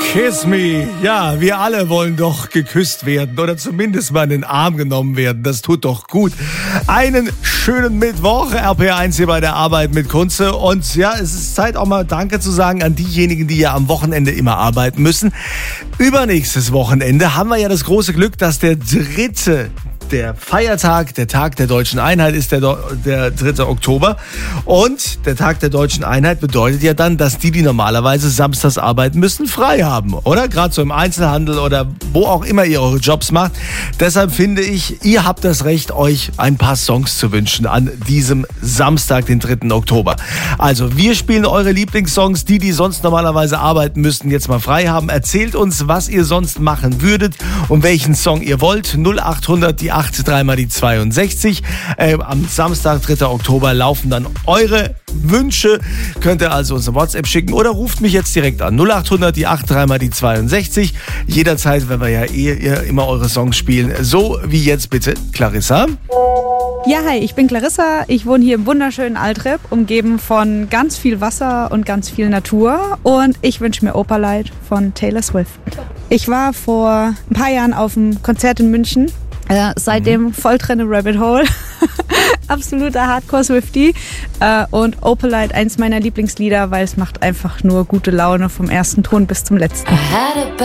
Kiss me. Ja, wir alle wollen doch geküsst werden oder zumindest mal in den Arm genommen werden. Das tut doch gut. Einen schönen Mittwoch. RPR1 hier bei der Arbeit mit Kunze. Und ja, es ist Zeit auch mal Danke zu sagen an diejenigen, die ja am Wochenende immer arbeiten müssen. Übernächstes Wochenende haben wir ja das große Glück, dass der Feiertag, der Tag der Deutschen Einheit ist der 3. Oktober. Und der Tag der Deutschen Einheit bedeutet ja dann, dass die normalerweise samstags arbeiten müssen, frei haben. Oder? Gerade so im Einzelhandel oder wo auch immer ihr eure Jobs macht. Deshalb finde ich, ihr habt das Recht, euch ein paar Songs zu wünschen an diesem Samstag, den 3. Oktober. Also, wir spielen eure Lieblingssongs, die sonst normalerweise arbeiten müssten, jetzt mal frei haben. Erzählt uns, was ihr sonst machen würdet und welchen Song ihr wollt. 0800 die 8 3 die 62. Am Samstag, 3. Oktober, laufen dann eure Wünsche. Könnt ihr also uns eine WhatsApp schicken oder ruft mich jetzt direkt an. 0800 die 8 3 die 62. Jederzeit, wenn wir ja immer eure Songs spielen. So wie jetzt bitte Clarissa. Ja, hi, ich bin Clarissa. Ich wohne hier im wunderschönen Altrep, umgeben von ganz viel Wasser und ganz viel Natur. Und ich wünsche mir Opalite von Taylor Swift. Ich war vor ein paar Jahren auf einem Konzert in München. Seitdem voll drin im Rabbit Hole. Absoluter Hardcore-Swiftie. Und Opalite, eins meiner Lieblingslieder, weil es macht einfach nur gute Laune vom ersten Ton bis zum letzten.